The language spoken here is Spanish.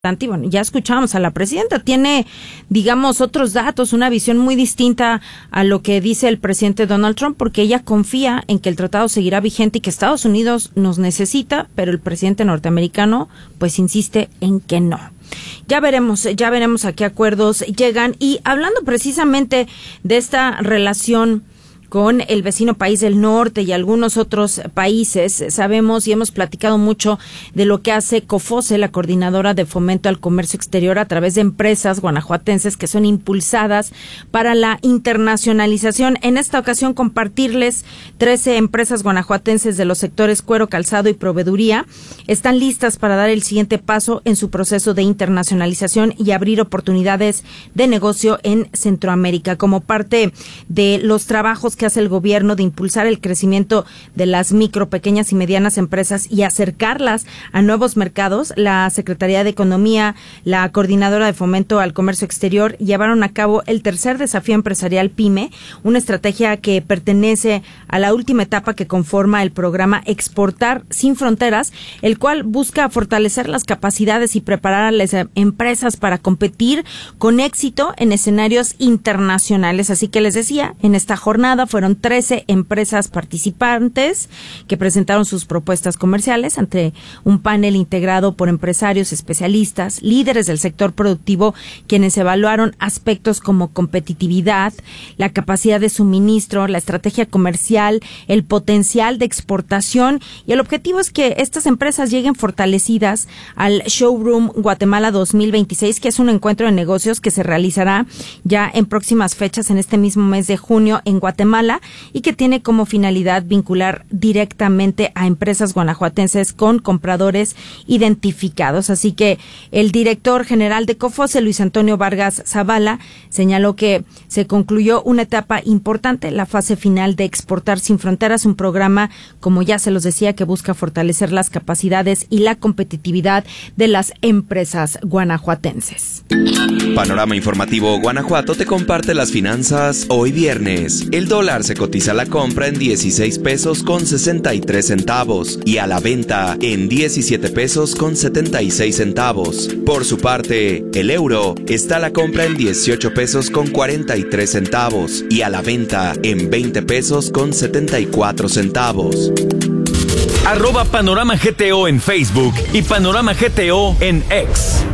Y bueno, ya escuchamos a la presidenta, tiene, digamos, otros datos, una visión muy distinta a lo que dice el presidente Donald Trump, porque ella confía en que el tratado seguirá vigente y que Estados Unidos nos necesita, pero el presidente norteamericano pues insiste en que no. Ya veremos a qué acuerdos llegan. Y hablando precisamente de esta relación con el vecino país del norte y algunos otros países, sabemos y hemos platicado mucho de lo que hace COFOCE, la Coordinadora de Fomento al Comercio Exterior, a través de empresas guanajuatenses que son impulsadas para la internacionalización. En esta ocasión, compartirles 13 empresas guanajuatenses de los sectores cuero, calzado y proveeduría están listas para dar el siguiente paso en su proceso de internacionalización y abrir oportunidades de negocio en Centroamérica, como parte de los trabajos que hace el gobierno de impulsar el crecimiento de las micro, pequeñas y medianas empresas y acercarlas a nuevos mercados. La Secretaría de Economía, la Coordinadora de Fomento al Comercio Exterior llevaron a cabo el tercer desafío empresarial PYME, una estrategia que pertenece a la última etapa que conforma el programa Exportar Sin Fronteras, el cual busca fortalecer las capacidades y preparar a las empresas para competir con éxito en escenarios internacionales. Así que les decía, en esta jornada fueron 13 empresas participantes que presentaron sus propuestas comerciales ante un panel integrado por empresarios, especialistas, líderes del sector productivo, quienes evaluaron aspectos como competitividad, la capacidad de suministro, la estrategia comercial, el potencial de exportación, y el objetivo es que estas empresas lleguen fortalecidas al Showroom Guatemala 2026, que es un encuentro de negocios que se realizará ya en próximas fechas en este mismo mes de junio en Guatemala, y que tiene como finalidad vincular directamente a empresas guanajuatenses con compradores identificados. Así que el director general de COFOCE, Luis Antonio Vargas Zavala, señaló que se concluyó una etapa importante, la fase final de Exportar Sin Fronteras, un programa, como ya se los decía, que busca fortalecer las capacidades y la competitividad de las empresas guanajuatenses. Panorama Informativo Guanajuato te comparte las finanzas hoy viernes. El dólar se cotiza a la compra en 16 pesos con 63 centavos y a la venta en 17 pesos con 76 centavos. Por su parte, el euro está a la compra en 18 pesos con 43 centavos y a la venta en 20 pesos con 74 centavos. @Panorama GTO en Facebook y Panorama GTO en X.